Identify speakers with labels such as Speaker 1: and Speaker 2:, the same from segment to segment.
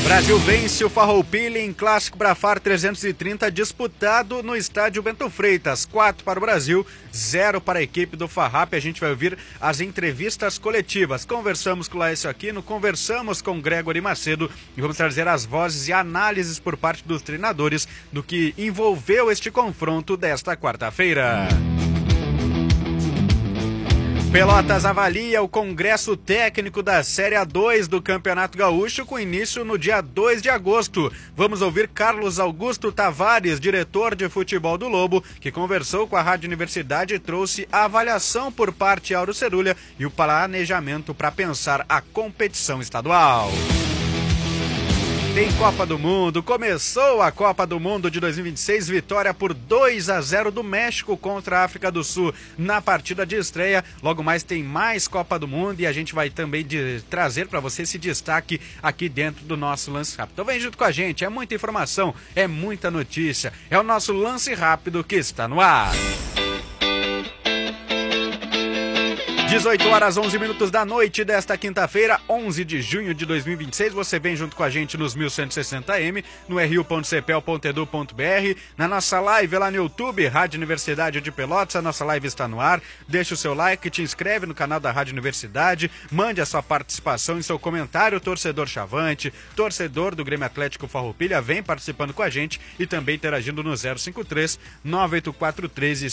Speaker 1: Brasil vence o Farroupilha em Clássico Brafar 330, disputado no estádio Bento Freitas. 4 para o Brasil, 0 para a equipe do Farrap. A gente vai ouvir as entrevistas coletivas. Conversamos com o Laércio Aquino, conversamos com o Gregory Macedo e vamos trazer as vozes e análises por parte dos treinadores do que envolveu este confronto desta quarta-feira. Pelotas avalia o congresso técnico da Série A2 do Campeonato Gaúcho com início no dia 2 de agosto. Vamos ouvir Carlos Augusto Tavares, diretor de futebol do Lobo, que conversou com a Rádio Universidade e trouxe a avaliação por parte de Auro Cerulha e o planejamento para pensar a competição estadual. Tem Copa do Mundo, começou a Copa do Mundo de 2026, vitória por 2-0 do México contra a África do Sul na partida de estreia. Logo mais tem mais Copa do Mundo e a gente vai também trazer para você esse destaque aqui dentro do nosso Lance Rápido. Então vem junto com a gente, é muita informação, é muita notícia, é o nosso Lance Rápido que está no ar. 18 horas 11 minutos da noite desta quinta-feira, 11 de junho de 2026. Você vem junto com a gente nos 1160M, no ru.cepel.edu.br, na nossa live lá no YouTube, Rádio Universidade de Pelotas. A nossa live está no ar. Deixa o seu like, te inscreve no canal da Rádio Universidade, mande a sua participação e seu comentário, torcedor chavante, torcedor do Grêmio Atlético Farroupilha, vem participando com a gente e também interagindo no 053 9843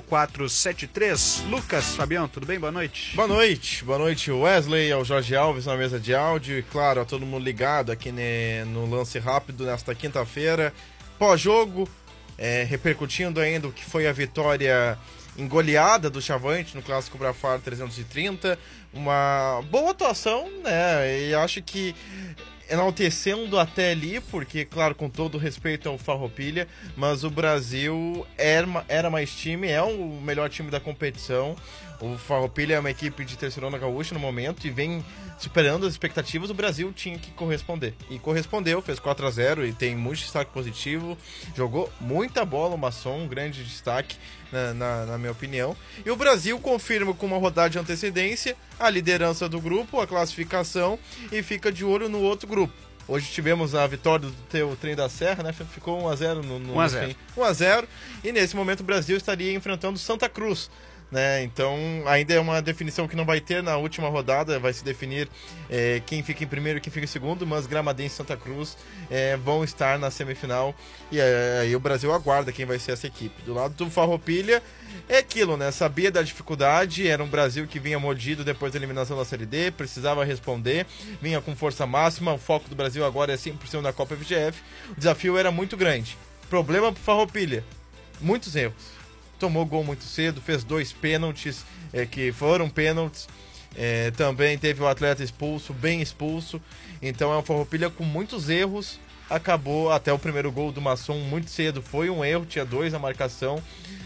Speaker 1: 5473. Lucas, Fabião, tudo bem? Boa noite.
Speaker 2: Boa noite Wesley, ao Jorge Alves na mesa de áudio e claro, a todo mundo ligado aqui no Lance Rápido nesta quinta-feira, pós-jogo, repercutindo ainda o que foi a vitória engoleada do Chavante no Clássico Brafar 330, uma boa atuação, né, e acho que enaltecendo até ali, porque, claro, com todo respeito ao Farroupilha, mas o Brasil era mais time, é o melhor time da competição. O Farroupilha é uma equipe de terceirona gaúcha no momento e vem superando as expectativas. O Brasil tinha que corresponder. E correspondeu, fez 4-0 e tem muito destaque positivo. Jogou muita bola o Masson, um grande destaque, na minha opinião. E o Brasil confirma com uma rodada de antecedência a liderança do grupo, a classificação e fica de olho no outro grupo. Hoje tivemos a vitória do teu Trem da Serra, né? Ficou 1-0 no
Speaker 1: 1-0.
Speaker 2: 1-0 e nesse momento o Brasil estaria enfrentando Santa Cruz, né? Então ainda é uma definição que não vai ter na última rodada, vai se definir quem fica em primeiro e quem fica em segundo, mas Gramadense e Santa Cruz vão estar na semifinal e aí o Brasil aguarda quem vai ser essa equipe. Do lado do Farroupilha é aquilo, né? Sabia da dificuldade, era um Brasil que vinha mordido depois da eliminação da Série D, precisava responder, vinha com força máxima, o foco do Brasil agora é 100% na Copa FGF, o desafio era muito grande. Problema pro Farroupilha, muitos erros. Tomou gol muito cedo, fez 2 pênaltis, que foram pênaltis, também teve o atleta expulso, bem expulso, então é um Farroupilha com muitos erros, acabou até o primeiro gol do Masson muito cedo, foi um erro, tinha 2 na marcação,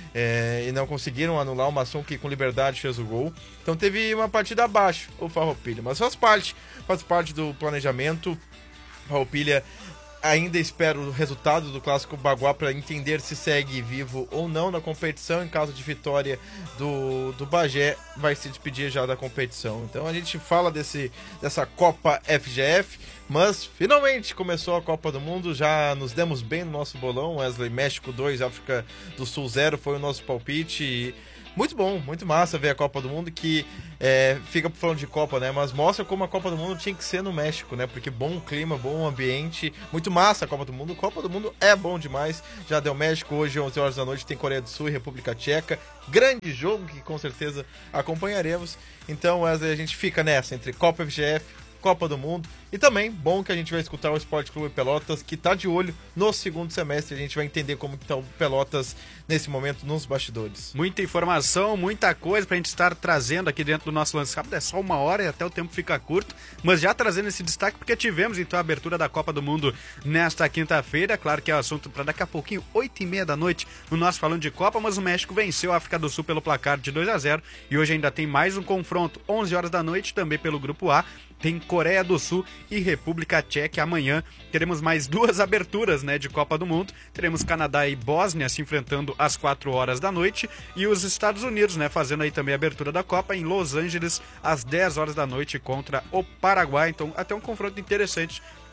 Speaker 2: e não conseguiram anular o Masson, que com liberdade fez o gol, então teve uma partida abaixo o Farroupilha, mas faz parte do planejamento. Farroupilha ainda espero o resultado do Clássico Baguá para entender se segue vivo ou não na competição. Em caso de vitória do Bagé, vai se despedir já da competição. Então a gente fala dessa Copa FGF, mas finalmente começou a Copa do Mundo, já nos demos bem no nosso bolão. Wesley, México 2, África do Sul 0 foi o nosso palpite e muito bom, muito massa ver a Copa do Mundo, que fica falando de Copa, né? Mas mostra como a Copa do Mundo tinha que ser no México, né? Porque bom clima, bom ambiente, muito massa a Copa do Mundo. Copa do Mundo é bom demais. Já deu México, hoje 11 horas da noite tem Coreia do Sul e República Tcheca. Grande jogo que com certeza acompanharemos. Então, Wesley, a gente fica nessa, entre Copa FGF, Copa do Mundo. E também, bom que a gente vai escutar o Esporte Clube Pelotas, que está de olho no segundo semestre. A gente vai entender como que está o Pelotas nesse momento nos bastidores.
Speaker 1: Muita informação, muita coisa pra gente estar trazendo aqui dentro do nosso Lance Rápido. É só 1 hora e até o tempo fica curto, mas já trazendo esse destaque porque tivemos então a abertura da Copa do Mundo nesta quinta-feira. Claro que é o assunto para daqui a pouquinho, 8h30 da noite, no nosso Falando de Copa, mas o México venceu a África do Sul pelo placar de 2-0 e hoje ainda tem mais um confronto, 11 horas da noite, também pelo Grupo A. Tem Coreia do Sul e República Tcheca. Amanhã teremos mais 2 aberturas, né, de Copa do Mundo. Teremos Canadá e Bósnia se enfrentando às 4 horas da noite e os Estados Unidos, né, fazendo aí também a abertura da Copa em Los Angeles às 10 horas da noite contra o Paraguai. Então até um confronto interessante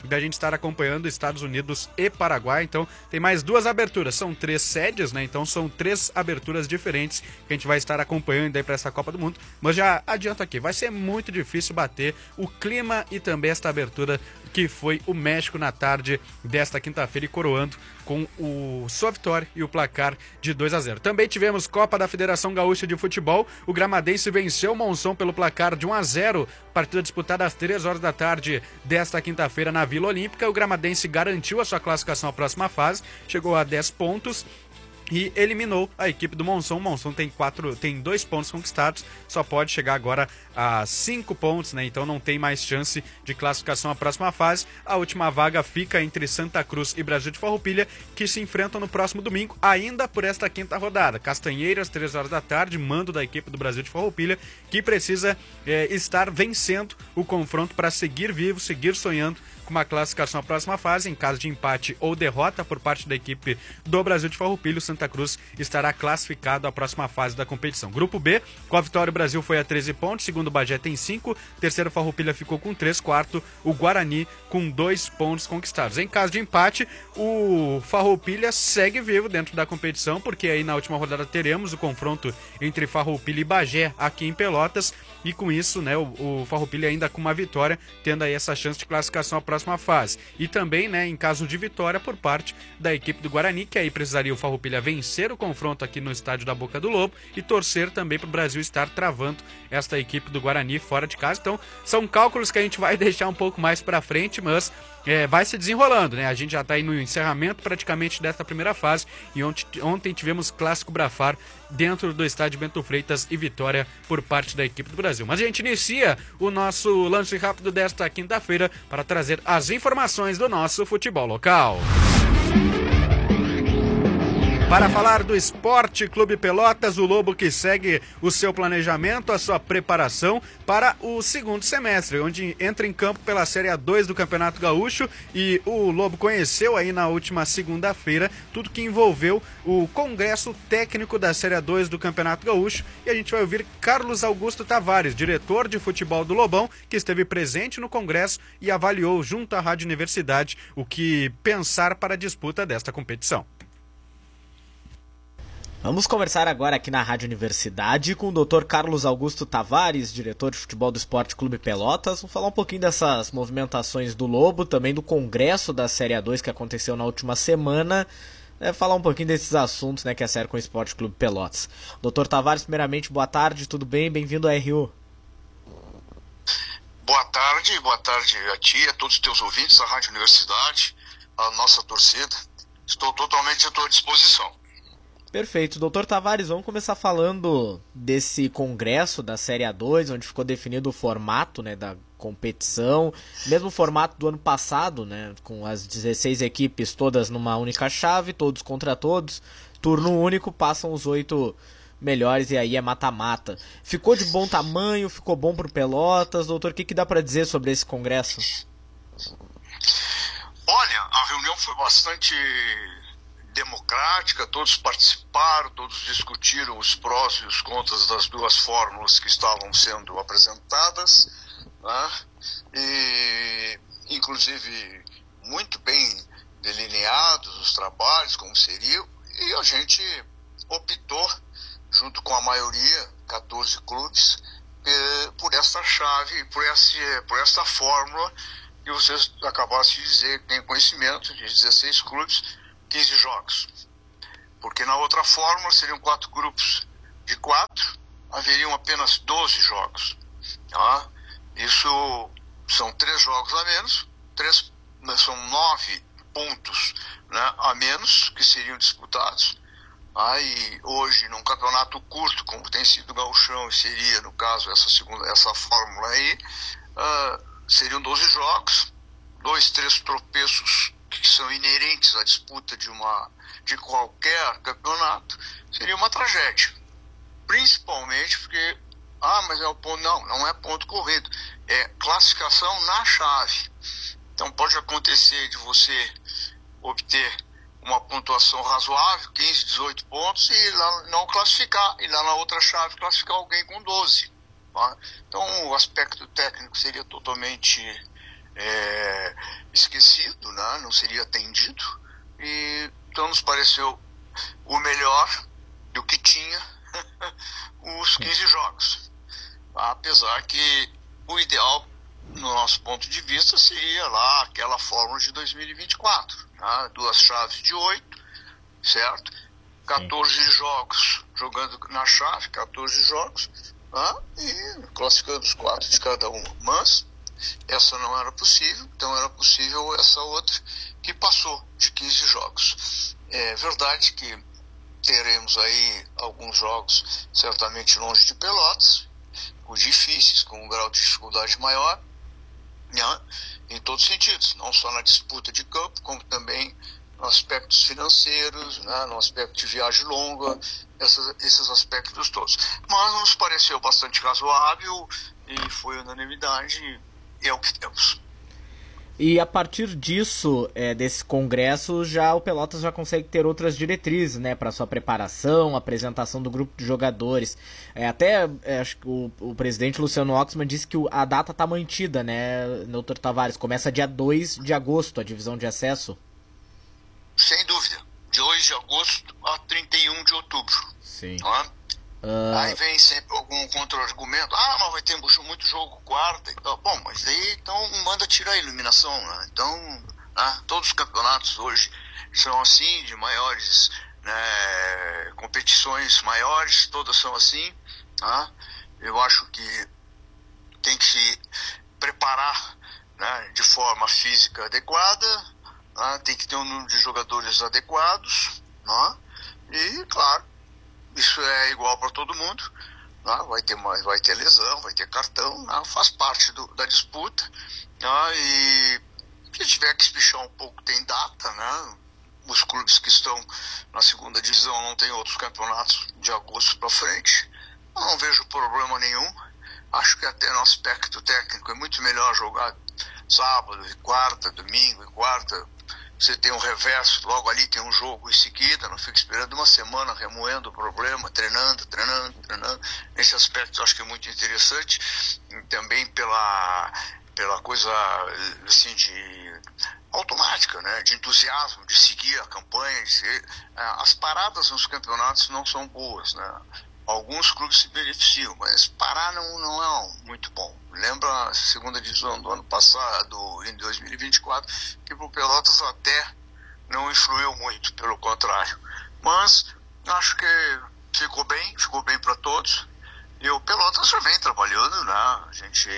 Speaker 1: da gente estar acompanhando Estados Unidos e Paraguai. Então tem mais 2 aberturas, são 3 sedes, né? Então são 3 aberturas diferentes que a gente vai estar acompanhando aí para essa Copa do Mundo. Mas já adianto aqui, vai ser muito difícil bater o clima e também esta abertura que foi o México na tarde desta quinta-feira e coroando com sua vitória e o placar de 2-0. Também tivemos Copa da Federação Gaúcha de Futebol. O Gramadense venceu o Monção pelo placar de 1-0. Partida disputada às 3 horas da tarde desta quinta-feira na Vila Olímpica. O Gramadense garantiu a sua classificação à próxima fase, chegou a 10 pontos. E eliminou a equipe do Monção. O Monção tem 2 pontos conquistados, só pode chegar agora a 5 pontos, né? Então não tem mais chance de classificação à próxima fase. A última vaga fica entre Santa Cruz e Brasil de Farroupilha, que se enfrentam no próximo domingo, ainda por esta quinta rodada. Castanheiras, 3 horas da tarde, mando da equipe do Brasil de Farroupilha, que precisa estar vencendo o confronto para seguir vivo, seguir sonhando com uma classificação à próxima fase. Em caso de empate ou derrota por parte da equipe do Brasil de Farroupilha, o Santa Cruz estará classificado à próxima fase da competição. Grupo B, com a vitória o Brasil foi a 13 pontos, segundo o Bagé tem 5, terceiro Farroupilha ficou com 3, quarto o Guarani com 2 pontos conquistados. Em caso de empate, o Farroupilha segue vivo dentro da competição, porque aí na última rodada teremos o confronto entre Farroupilha e Bagé aqui em Pelotas, e com isso, né, o Farroupilha ainda com uma vitória, tendo aí essa chance de classificação à próxima fase. E também, né, em caso de vitória por parte da equipe do Guarani, que aí precisaria o Farroupilha vencer o confronto aqui no estádio da Boca do Lobo e torcer também para o Brasil estar travando esta equipe do Guarani fora de casa. Então, são cálculos que a gente vai deixar um pouco mais para frente, mas vai se desenrolando, né? A gente já está aí no encerramento praticamente desta primeira fase e ontem tivemos Clássico Brafar dentro do estádio Bento Freitas e vitória por parte da equipe do Brasil. Mas a gente inicia o nosso lance rápido desta quinta-feira para trazer as informações do nosso futebol local. Para falar do Esporte Clube Pelotas, o Lobo que segue o seu planejamento, a sua preparação para o segundo semestre, onde entra em campo pela Série A2 do Campeonato Gaúcho, e o Lobo conheceu aí na última segunda-feira tudo que envolveu o congresso técnico da Série A2 do Campeonato Gaúcho, e a gente vai ouvir Carlos Augusto Tavares, diretor de futebol do Lobão, que esteve presente no congresso e avaliou junto à Rádio Universidade o que pensar para a disputa desta competição.
Speaker 3: Vamos conversar agora aqui na Rádio Universidade com o Dr. Carlos Augusto Tavares, diretor de futebol do Esporte Clube Pelotas. Vamos falar um pouquinho dessas movimentações do Lobo, também do congresso da Série A2 que aconteceu na última semana. Falar um pouquinho desses assuntos, né, que é sério com o Esporte Clube Pelotas. Dr. Tavares, primeiramente, boa tarde, tudo bem? Bem-vindo à RU.
Speaker 4: Boa tarde a ti, a todos os teus ouvintes, a Rádio Universidade, a nossa torcida. Estou totalmente à tua disposição.
Speaker 3: Perfeito. Doutor Tavares, vamos começar falando desse congresso da Série A2, onde ficou definido o formato, né, da competição, mesmo formato do ano passado, né, com as 16 equipes todas numa única chave, todos contra todos, turno único, passam os 8 melhores e aí é mata-mata. Ficou de bom tamanho, ficou bom pro Pelotas, doutor, o que dá para dizer sobre esse congresso?
Speaker 4: Olha, a reunião foi bastante democrática, todos participaram, todos discutiram os prós e os contras das duas fórmulas que estavam sendo apresentadas, né? E inclusive muito bem delineados os trabalhos, como seriam, e a gente optou, junto com a maioria, 14 clubes, por essa chave, por essa fórmula que vocês acabaram de dizer, que tem conhecimento, de 16 clubes, 15 jogos. Porque na outra fórmula seriam 4 grupos de 4, haveriam apenas 12 jogos. Tá? Isso são 3 jogos a menos, são 9 pontos, né, a menos que seriam disputados. E hoje, num campeonato curto, como tem sido o Gauchão, e seria, no caso, essa fórmula aí, seriam 12 jogos, 2, 3 tropeços que são inerentes à disputa de qualquer campeonato, seria uma tragédia. Principalmente porque, mas é o ponto. Não é ponto corrido, é classificação na chave. Então pode acontecer de você obter uma pontuação razoável, 15, 18 pontos, e lá não classificar, e lá na outra chave classificar alguém com 12. Tá? Então o aspecto técnico seria totalmente esquecido não seria atendido, e então nos pareceu o melhor do que tinha os 15 jogos. Apesar que o ideal, no nosso ponto de vista, seria lá aquela fórmula de 2024, tá? 2 chaves de 8, certo? 14 jogos jogando na chave, 14 jogos, tá? E classificando os 4 de cada uma. Mas essa não era possível, então era possível essa outra que passou de 15 jogos. É verdade que teremos aí alguns jogos certamente longe de Pelotas, os difíceis, com um grau de dificuldade maior, né? Em todos os sentidos, não só na disputa de campo, como também nos aspectos financeiros, né? No aspecto de viagem longa, esses aspectos todos. Mas nos pareceu bastante razoável e foi unanimidade, e é o que temos.
Speaker 3: E a partir disso, desse congresso, já o Pelotas já consegue ter outras diretrizes, né, para sua preparação, apresentação do grupo de jogadores. Acho que o presidente Luciano Oxman disse que a data está mantida, né, Dr. Tavares? Começa dia 2 de agosto, a divisão de acesso.
Speaker 4: Sem dúvida. De 2 de agosto a 31 de outubro.
Speaker 3: Sim.
Speaker 4: Tá? Aí vem sempre algum contra-argumento. Mas vai ter muito jogo quarta e tal. Bom, mas aí então manda tirar a iluminação, né? Então, todos os campeonatos hoje são assim, de maiores, né, competições maiores, todas são assim. Tá? Eu acho que tem que se preparar, né, de forma física adequada, tá? Tem que ter um número de jogadores adequados, né? E, claro, isso é igual para todo mundo, né? Vai ter lesão, vai ter cartão, né? Faz parte da disputa, né? E se tiver que espichar um pouco, tem data, né? Os clubes que estão na segunda divisão não tem outros campeonatos de agosto para frente. Eu não vejo problema nenhum. Acho que até no aspecto técnico é muito melhor jogar sábado e quarta, domingo e quarta. Você tem um reverso, logo ali tem um jogo em seguida, não fica esperando uma semana remoendo o problema, treinando. Nesse aspecto eu acho que é muito interessante, e também pela coisa assim de automática, né, de entusiasmo, de seguir a campanha, as paradas nos campeonatos não são boas, né? Alguns clubes se beneficiam, mas parar não é muito bom. Lembra a segunda divisão do ano passado, em 2024, que para o Pelotas até não influiu muito, pelo contrário. Mas acho que ficou bem para todos. E o Pelotas já vem trabalhando, né? A gente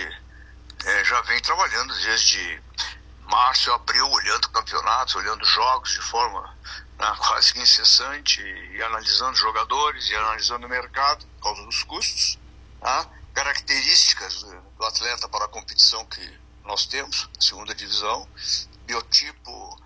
Speaker 4: já vem trabalhando desde março, abril, olhando campeonatos, olhando jogos de forma, né, quase que incessante, e analisando jogadores, e analisando o mercado por causa dos custos, tá? Características do atleta para a competição que nós temos, segunda divisão, biotipo,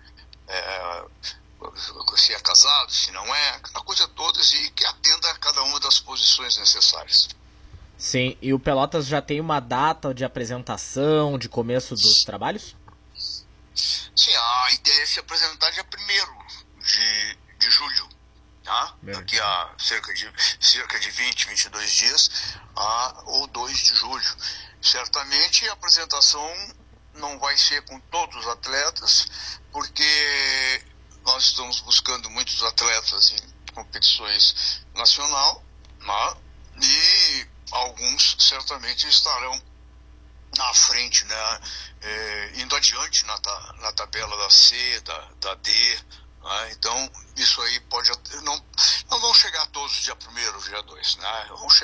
Speaker 4: se é casado, se não é, a coisa toda, e que atenda a cada uma das posições necessárias.
Speaker 3: Sim, e o Pelotas já tem uma data de apresentação, de começo dos trabalhos?
Speaker 4: Sim, a ideia é se apresentar dia 1º de julho, tá? Daqui a cerca de 20, 22 dias, ou 2 de julho. Certamente a apresentação não vai ser com todos os atletas, porque nós estamos buscando muitos atletas em competições nacional, né? E alguns certamente estarão na frente, né? Indo adiante na tabela da C, da D, né? Então isso aí pode não vão chegar todos dia 1º, dia 2, né? Vão chegar